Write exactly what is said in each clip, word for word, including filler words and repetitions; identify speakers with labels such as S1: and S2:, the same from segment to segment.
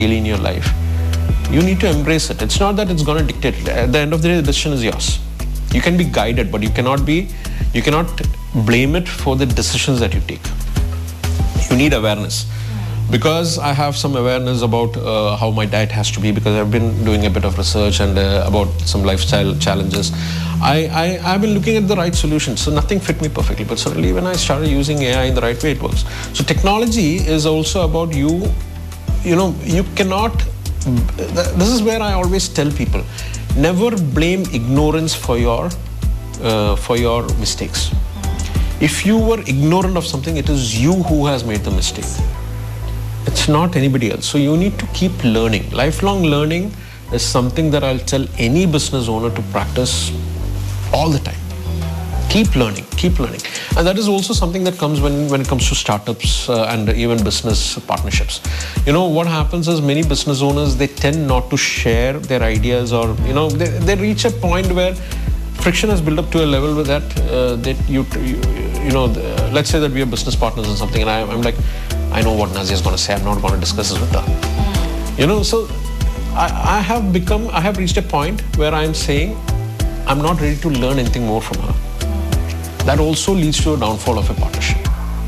S1: in your life, you need to embrace it. It's not that it's going to dictate it. At the end of the day, the decision is yours. You can be guided, but you cannot be, you cannot blame it for the decisions that you take. You need awareness. Because I have some awareness about uh, how my diet has to be, because I've been doing a bit of research and uh, about some lifestyle challenges, I, I, I've been looking at the right solutions. So nothing fit me perfectly, but suddenly when I started using A I in the right way, it works. So technology is also about you, you know, you cannot, this is where I always tell people, never blame ignorance for your, uh, for your mistakes. If you were ignorant of something, it is you who has made the mistake. It's not anybody else. So you need to keep learning. Lifelong learning is something that I'll tell any business owner to practice all the time. Keep learning, keep learning. And that is also something that comes when, when it comes to startups uh, and even business partnerships. You know, what happens is many business owners, they tend not to share their ideas, or, you know, they, they reach a point where friction has built up to a level with that, uh, that you, you, you know, the, let's say that we are business partners in something, and I, I'm like, I know what Nazia is going to say, I'm not going to discuss this with her. You know, so I, I have become, I have reached a point where I'm saying, I'm not ready to learn anything more from her. That also leads to a downfall of a partnership.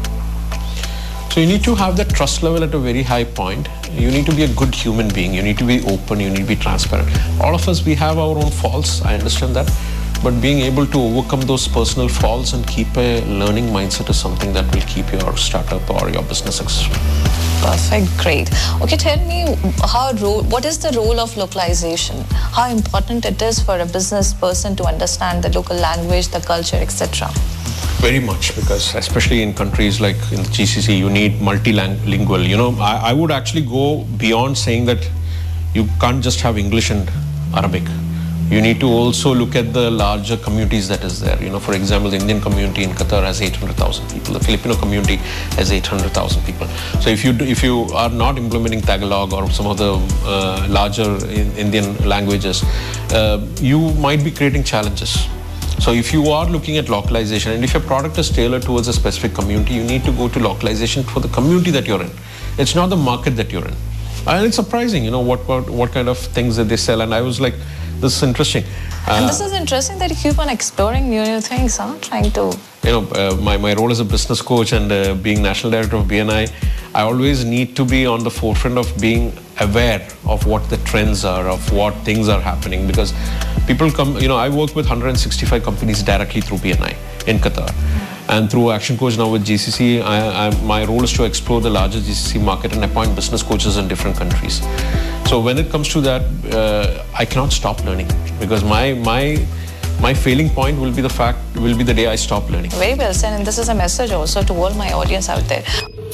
S1: So you need to have that trust level at a very high point. You need to be a good human being. You need to be open. You need to be transparent. All of us, we have our own faults. I understand that. But being able to overcome those personal faults and keep a learning mindset is something that will keep your startup or your business successful.
S2: Perfect, great. Okay, tell me how ro what is the role of localization? How important it is for a business person to understand the local language, the culture, et cetera.
S1: Very much, because especially in countries like in the G C C, you need multilingual. You know, I, I would actually go beyond saying that you can't just have English and Arabic. You need to also look at the larger communities that is there. You know, for example, the Indian community in Qatar has eight hundred thousand people. The Filipino community has eight hundred thousand people. So if you do, if you are not implementing Tagalog or some of the uh, larger in Indian languages, uh, you might be creating challenges. So if you are looking at localization, and if your product is tailored towards a specific community, you need to go to localization for the community that you're in. It's not the market that you're in. And it's surprising, you know, what, what, what kind of things that they sell. And I was like, this is interesting. Uh,
S2: and this is interesting that you keep on exploring new, new things, huh? Trying to...
S1: You know, uh, my, my role as a business coach and uh, being national director of B N I, I always need to be on the forefront of being aware of what the trends are, of what things are happening. Because people come, you know, I work with one hundred sixty-five companies directly through B N I in Qatar. And through Action Coach now with G C C, I, I, my role is to explore the larger G C C market and appoint business coaches in different countries. So when it comes to that, uh, I cannot stop learning, because my my my failing point will be the fact will be the day I stop learning.
S2: Very well said, and this is a message also to all my audience out there.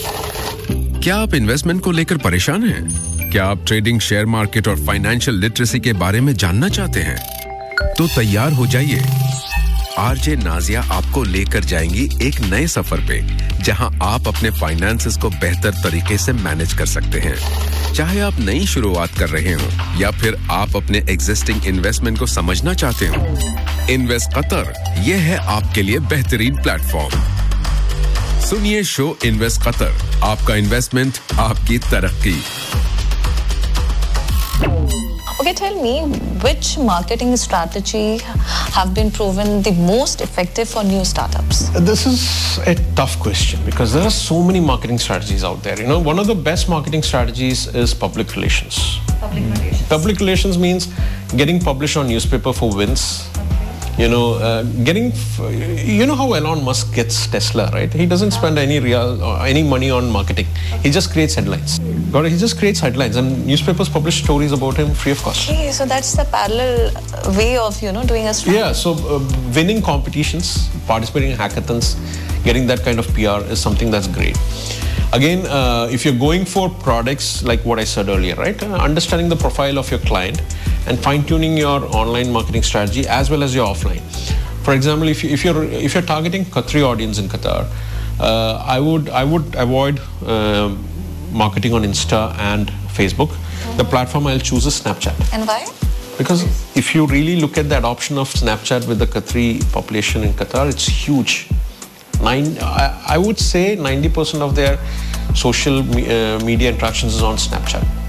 S3: क्या आप investment को लेकर परेशान हैं? क्या आप trading, share market और financial literacy के बारे में जानना चाहते हैं? तो तैयार हो जाइए। आरजे नाजिया आपको लेकर जाएंगी एक नए सफर पे, जहां आप अपने फाइनेंसेस को बेहतर तरीके से मैनेज कर सकते हैं। चाहे आप नई शुरुआत कर रहे हो या फिर आप अपने एग्जिस्टिंग इन्वेस्टमेंट को समझना चाहते हो, इन्वेस्ट कतर ये है आपके लिए बेहतरीन प्लेटफॉर्म। सुनिए शो इन्वेस्ट कतर, आपका इन्वेस्टमेंट, आपकी तरक्की।
S2: Okay, tell me, which marketing strategy have been proven the most effective for new startups?
S1: This is a tough question, because there are so many marketing strategies out there. You know, one of the best marketing strategies is public relations.
S2: Public relations.
S1: Public relations means getting published on newspaper for wins. You know, uh, getting, you know how Elon Musk gets Tesla, right? He doesn't spend any real, uh, any money on marketing. He just creates headlines. Got it? He just creates headlines, and newspapers publish stories about him free of cost.
S2: Okay, so that's the parallel way of, you know, doing a strategy.
S1: Yeah, so uh, winning competitions, participating in hackathons, getting that kind of P R is something that's great. Again, uh, if you're going for products like what I said earlier, right? Uh, understanding the profile of your client and fine-tuning your online marketing strategy as well as your offline. For example, if, you, if you're if you're targeting Qatari audience in Qatar, uh, I would I would avoid uh, marketing on Insta and Facebook. Mm-hmm. The platform I'll choose is Snapchat.
S2: And why?
S1: Because if you really look at the adoption of Snapchat with the Qatari population in Qatar, it's huge. Nine, I, I would say ninety percent of their social me, uh, media interactions is on Snapchat.